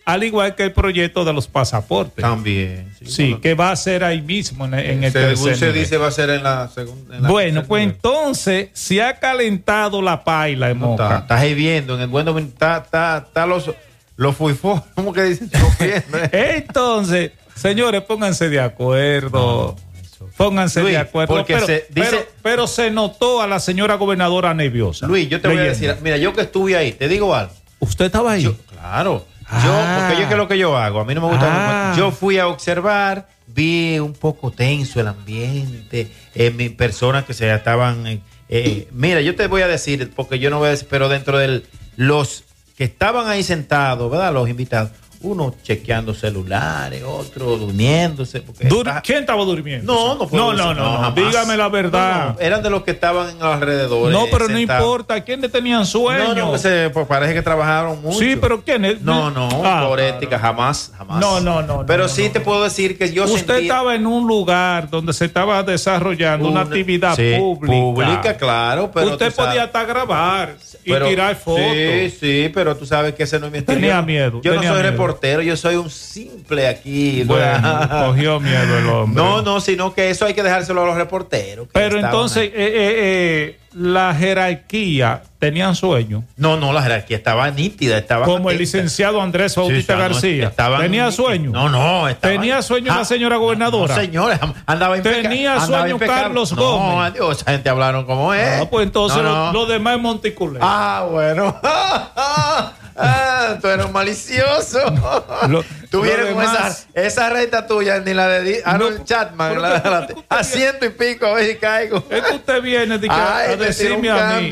al igual que el proyecto de los pasaportes. También. Sí, que va a ser ahí mismo en el tercer según se nivel. dice, va a ser en la segunda. Bueno, pues entonces se ha calentado la paila en Moca. Está hirviendo, en el buen domingo está los fuifos, ¿cómo que dicen? Sufriendo, Entonces, señores, pónganse de acuerdo. Pónganse Luis, de acuerdo. porque Pero se notó a la señora gobernadora nerviosa. Luis, yo te voy a decir, mira, yo que estuve ahí, te digo algo. ¿Usted estaba ahí? Claro. Porque yo, ¿qué es lo que yo hago? A mí no me gusta. Yo fui a observar, vi un poco tenso el ambiente, mis personas que se estaban. Mira, yo te voy a decir, porque yo no voy a decir, pero dentro de los que estaban ahí sentados, ¿verdad? Los invitados. Uno chequeando celulares, otro durmiéndose. Porque ¿Quién estaba durmiendo? No, dígame la verdad. No, eran de los que estaban en los alrededores. No, pero sentados. No importa. ¿Quiénes tenían sueño? No, pues parece que trabajaron mucho. Sí, pero ¿quiénes? Por ética, jamás. No. Pero sí te puedo decir que yo Usted estaba en un lugar donde se estaba desarrollando una actividad pública, claro. Pero usted podía hasta grabar y tirar fotos. Sí, pero tú sabes que ese no es mi estilo. Tenía miedo. Yo no soy reportero, yo soy un simple aquí. Bueno, cogió miedo el hombre. No, sino que eso hay que dejárselo a los reporteros. Pero entonces, la jerarquía tenían sueño. No, la jerarquía estaba nítida. Estaba como el licenciado Andrés Bautista García. ¿Tenía sueño? No. ¿Tenía sueño la señora gobernadora? No, señora, andaba impecable. ¿Tenía sueño Carlos Gómez? No, adiós, esa gente hablaron como es. Pues entonces lo demás es Monticulé. Bueno. Tú eres un malicioso. Tú vienes con esa recta tuya, ni la de Arnold Chapman, a ciento y pico, a ver si caigo. Es que usted viene a decirme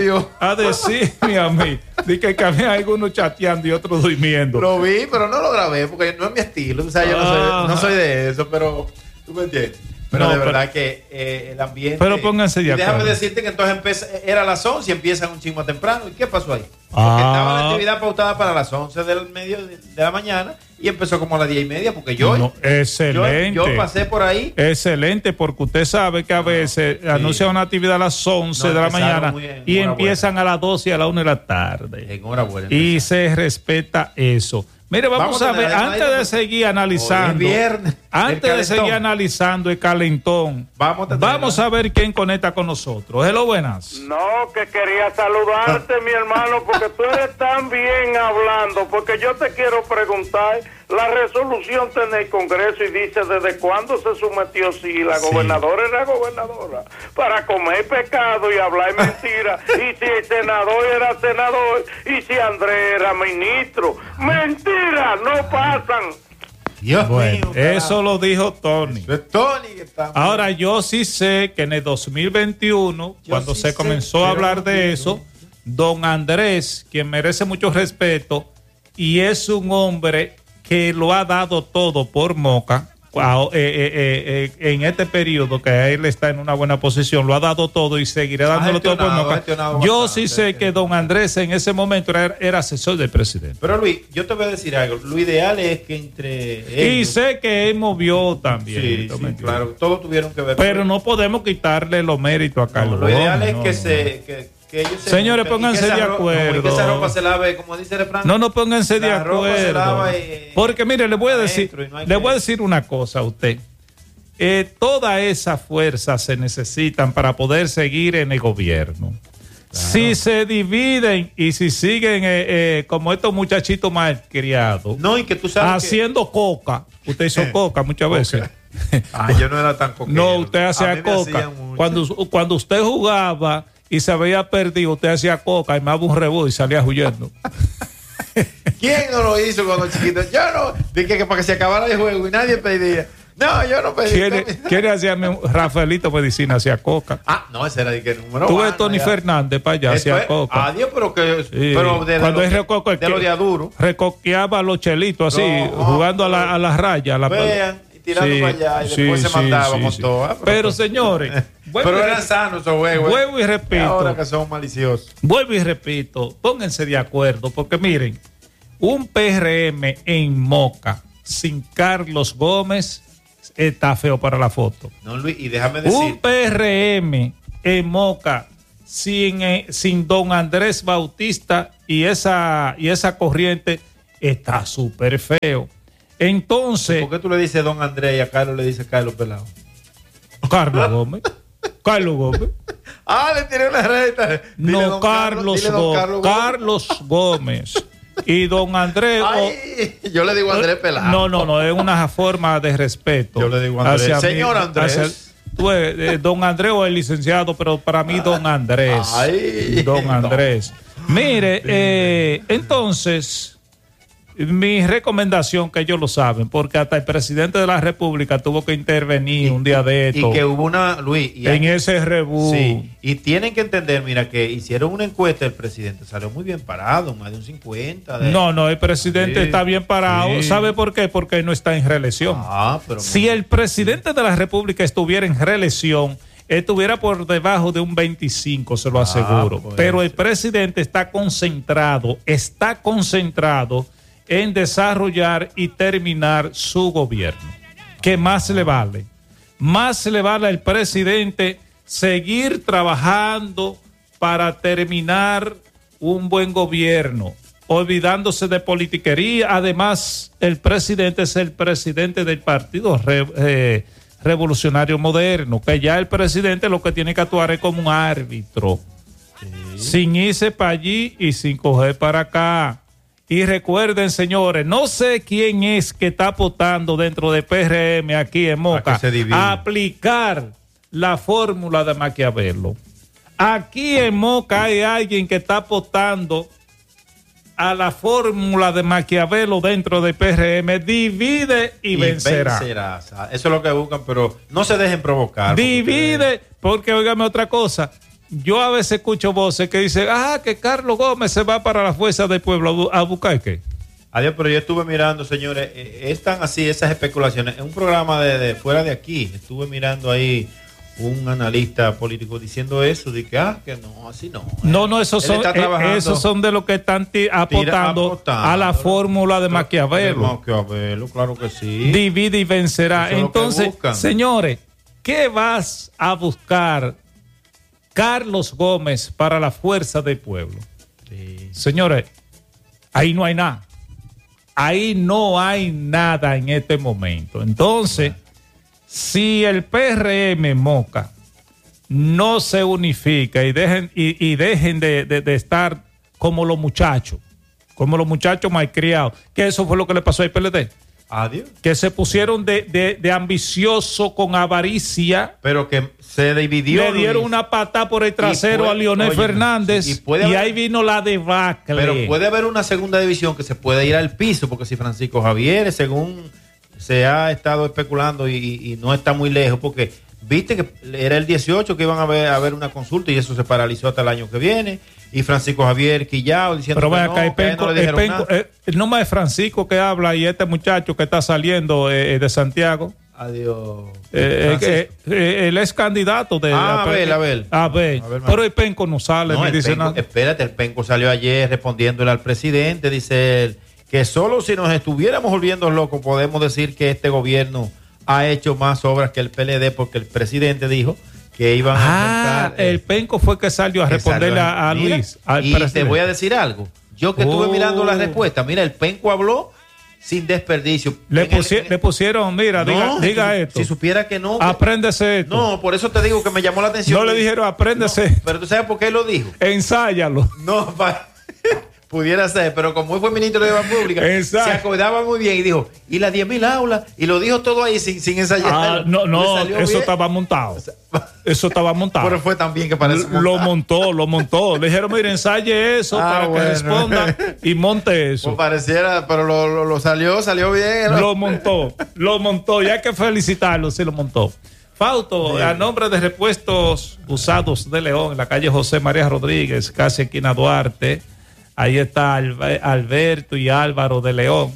a mí, de que había algunos chateando y otros durmiendo. Lo vi, pero no lo grabé, porque no es mi estilo. O sea, yo no soy de eso, pero tú me entiendes. Pero de verdad que el ambiente. Pero pónganse de acuerdo. Déjame decirte que entonces era a las 11 y empiezan un chingo temprano. ¿Y qué pasó ahí? Porque estaba la actividad pautada para las 11 del medio de la mañana y empezó como a las 10:30. Porque excelente. Yo pasé por ahí. Excelente, porque usted sabe que a veces anuncian una actividad a las 11 de la mañana y empiezan a las 12 y a las 1 de la tarde. Enhorabuena. Y se respeta eso. Mire, vamos a ver, antes de seguir analizando, el calentón, vamos a ver quién conecta con nosotros. Hello, buenas. No, que quería saludarte, mi hermano, porque tú eres tan bien hablando, porque yo te quiero preguntar, la resolución está en el Congreso y dice desde cuándo se sometió si la gobernadora era gobernadora, para comer pecado y hablar mentira, y si el senador era senador, y si Andrés era ministro. Mentira, no pasan. Dios mío, eso lo dijo Tony. Ahora yo sí sé que en el 2021, cuando se comenzó a hablar de eso, don Andrés, quien merece mucho respeto y es un hombre que lo ha dado todo por Moca, en este periodo que él está en una buena posición, lo ha dado todo y seguirá dándolo todo por Moca. Yo sí sé que don Andrés en ese momento era asesor del presidente. Pero Luis, yo te voy a decir algo. Lo ideal es que entre ellos... Y sé que él movió también. Sí, claro, todos tuvieron que ver. Pero no podemos quitarle los méritos a Carlos. Lo ideal es que ellos señores, pónganse de acuerdo. Que esa ropa se lave, como dice el refrán. No, pónganse de acuerdo. Porque mire, le voy a decir una cosa a usted. Todas esas fuerzas se necesitan para poder seguir en el gobierno. Claro. Si se dividen y si siguen como estos muchachitos malcriados, y que tú sabes haciendo coca. Usted hizo coca muchas veces. Yo no era tan coquero. No, usted hacía coca. Cuando usted jugaba y se había perdido, usted hacía coca y me daba un rebote y salía huyendo. ¿Quién no lo hizo cuando chiquito? Yo no. Dije que para que se acabara el juego y nadie pedía. No, yo no pedí. ¿Quién hacía? Rafaelito Medicina hacía coca. No, ese era de que número. Tuve Tony Fernández para allá, hacía coca. Adiós, pero que. Sí. Pero cuando él de lo de Aduro. Recoqueaba los chelitos así, jugando a la raya. Vean. Tirando para allá y después se mandábamos todo. Pero señores, pero eran sanos esos juegos. Vuelvo y repito. Ahora que son maliciosos. Vuelvo y repito, pónganse de acuerdo, porque miren, un PRM en Moca sin Carlos Gómez está feo para la foto. No, Luis, y déjame decir. Un PRM en Moca sin don Andrés Bautista y esa corriente está súper feo. Entonces... ¿Por qué tú le dices don Andrés y a Carlos le dices Carlos Pelado? Carlos Gómez. Carlos Gómez. Le tiré una recta. No, Carlos Gómez. Carlos Gómez. Y don Andrés. Yo le digo Andrés Pelado. No, es una forma de respeto. Yo le digo Andrés. Señor Andrés. Don Andrés o el licenciado, pero para mí don Andrés. Don Andrés. Mire, entonces, mi recomendación, que ellos lo saben, porque hasta el presidente de la República tuvo que intervenir un día de esto. Y que hubo Luis. Ese rebú. Sí, y tienen que entender, mira, que hicieron una encuesta, el presidente salió muy bien parado, más de un 50. No, el presidente está bien parado. Sí. ¿Sabe por qué? Porque no está en reelección. Si el presidente de la República estuviera en reelección, estuviera por debajo de un 25, se lo aseguro. Pues. Pero el presidente está concentrado en desarrollar y terminar su gobierno. ¿Qué más le vale? Más le vale al presidente seguir trabajando para terminar un buen gobierno, olvidándose de politiquería. Además, el presidente es el presidente del Partido Revolucionario Moderno, que ya el presidente lo que tiene que actuar es como un árbitro, sin irse para allí y sin coger para acá. Y recuerden, señores, no sé quién es que está apostando dentro de PRM aquí en Moca a aplicar la fórmula de Maquiavelo. Aquí en Moca hay alguien que está apostando a la fórmula de Maquiavelo dentro de PRM. Divide y vencerás. Eso es lo que buscan, pero no se dejen provocar. Divide, porque óigame otra cosa. Yo a veces escucho voces que dicen, que Carlos Gómez se va para la Fuerza del Pueblo a buscar qué. Adiós, pero yo estuve mirando, señores, están así esas especulaciones. En un programa de fuera de aquí, estuve mirando ahí un analista político diciendo eso, de que no, así no. No, esos son de los que están apostando a la fórmula de Maquiavelo. Claro que sí. Divide y vencerá. Entonces, señores, ¿qué vas a buscar Carlos Gómez para la Fuerza del Pueblo? Sí. Señores, ahí no hay nada. Ahí no hay nada en este momento. Entonces, si el PRM Moca no se unifica y dejen de estar como los muchachos malcriados, que eso fue lo que le pasó al PLD. Adiós. Que se pusieron de ambicioso con avaricia. Pero que se dividió. Le dieron una patada por el trasero a Leonel Fernández y ahí vino la debacle. Pero puede haber una segunda división que se puede ir al piso, porque si Francisco Javier, según se ha estado especulando y no está muy lejos, porque viste que era el 18 que iban a haber una consulta y eso se paralizó hasta el año que viene. Y Francisco Javier quillao diciendo el nombre de Francisco que habla y este muchacho que está saliendo de Santiago. Adiós. El ex candidato de Abel. Pero el Penco no sale ni dice nada. Espérate, el Penco salió ayer respondiéndole al presidente, dice él, que solo si nos estuviéramos volviendo locos podemos decir que este gobierno ha hecho más obras que el PLD, porque el presidente dijo que iban a aumentar. El Penco fue que salió a responderle a Luis. Y te voy a decir algo. Yo que estuve mirando la respuesta, mira, el Penco habló sin desperdicio. Le pusieron, mira, diga esto. Si supiera que no. Apréndese esto. No, por eso te digo que me llamó la atención. No le dijeron apréndese. No, pero tú sabes por qué lo dijo. Ensáyalo. No, pudiera ser, pero como él fue ministro de Obras Públicas, se acordaba muy bien y dijo, y las 10.000 aulas, y lo dijo todo ahí sin ensayar. Eso estaba montado. Eso estaba montado. Pero fue tan bien que parece montado. Lo montó. Le dijeron, mire, ensaye eso para que responda y monte eso. Pues pareciera, pero lo salió bien. ¿no? Lo montó. Y hay que felicitarlo, sí lo montó. Fausto, a nombre de Repuestos Usados de León, en la calle José María Rodríguez, casi esquina Duarte. Ahí está Alberto y Álvaro de León.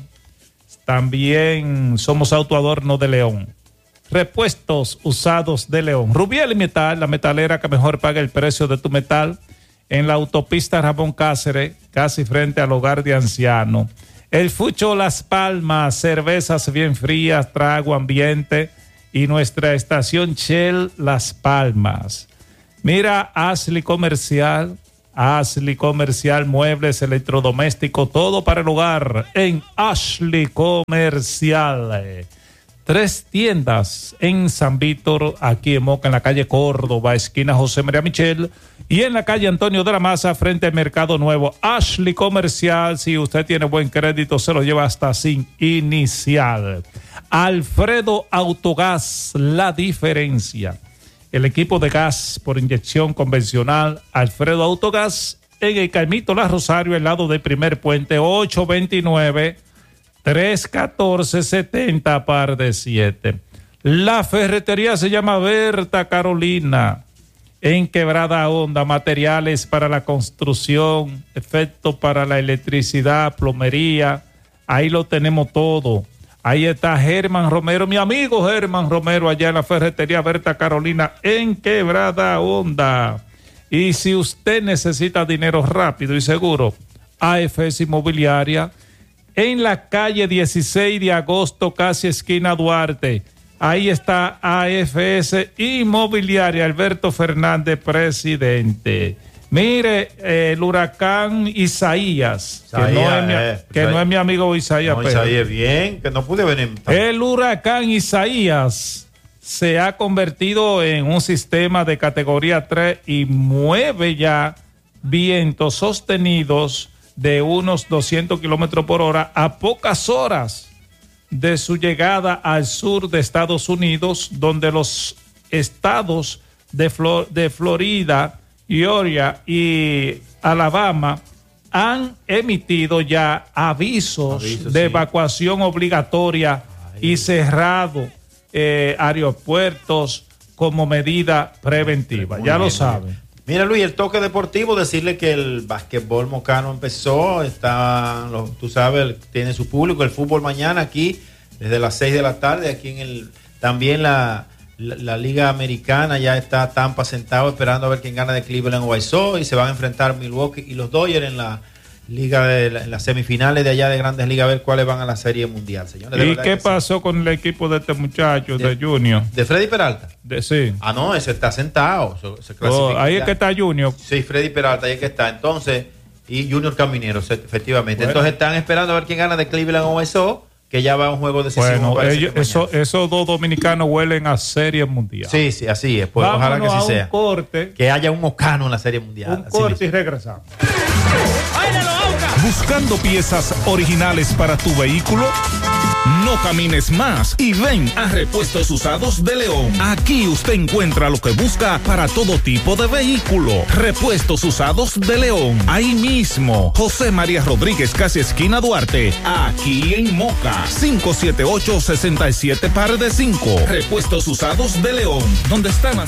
También somos Autoadorno de León. Repuestos Usados de León. Rubiel y Metal, la metalera que mejor paga el precio de tu metal. En la autopista Ramón Cáceres, casi frente al hogar de ancianos. El Fucho Las Palmas, cervezas bien frías, trago ambiente. Y nuestra estación Shell Las Palmas. Mira, Ashley Comercial. Ashley Comercial, muebles, electrodomésticos, todo para el hogar en Ashley Comercial. 3 tiendas en San Víctor, aquí en Moca, en la calle Córdoba, esquina José María Michel, y en la calle Antonio de la Maza, frente al Mercado Nuevo. Ashley Comercial, si usted tiene buen crédito, se lo lleva hasta sin inicial. Alfredo Autogás, la diferencia. El equipo de gas por inyección convencional, Alfredo Autogás, en el Caimito La Rosario, al lado del primer puente, 829-314-70 par de 7. La ferretería se llama Berta Carolina, en Quebrada Honda, materiales para la construcción, efectos para la electricidad, plomería, ahí lo tenemos todo. Ahí está Germán Romero, mi amigo Germán Romero, allá en la ferretería Berta Carolina, en Quebrada Honda. Y si usted necesita dinero rápido y seguro, AFS Inmobiliaria, en la calle 16 de agosto, casi esquina Duarte. Ahí está AFS Inmobiliaria, Alberto Fernández, presidente. Mire, el huracán Isaías, que no es mi amigo Isaías. No, Isaías, bien, que no pude venir. El huracán Isaías se ha convertido en un sistema de categoría 3 y mueve ya vientos sostenidos de unos 200 kilómetros por hora a pocas horas de su llegada al sur de Estados Unidos, donde los estados de Florida, Georgia y Alabama han emitido ya avisos de evacuación obligatoria y cerrado aeropuertos como medida preventiva. Ya lo saben. Mira, Luis, el toque deportivo, decirle que el basquetbol mocano empezó, tú sabes, tiene su público, el fútbol mañana aquí, desde las 6 de la tarde, aquí también la Liga Americana, ya está Tampa sentado esperando a ver quién gana de Cleveland o Wiseau, y se van a enfrentar Milwaukee y los Dodgers en la Liga en las semifinales de allá de Grandes Ligas, a ver cuáles van a la Serie Mundial, señores. ¿Y qué pasó con el equipo de este muchacho, de Junior? ¿De Freddy Peralta? Sí. Ah, no, ese está sentado. Ahí es que está Junior. Sí, Freddy Peralta, ahí es que está. Entonces, y Junior Caminero, efectivamente. Bueno. Entonces están esperando a ver quién gana de Cleveland o Wiseau, que ya va a un juego decisivo. Bueno, esos dos dominicanos huelen a Serie Mundial. Sí, así es. Pues ojalá que así sea. Corte, que haya un mocano en la Serie Mundial. Un corte y regresamos. ¿Buscando piezas originales para tu vehículo? No camines más y ven a Repuestos Usados de León. Aquí usted encuentra lo que busca para todo tipo de vehículo. Repuestos Usados de León. Ahí mismo, José María Rodríguez, casi esquina Duarte. Aquí en Moca, 578-67 par de 5. Repuestos Usados de León, donde están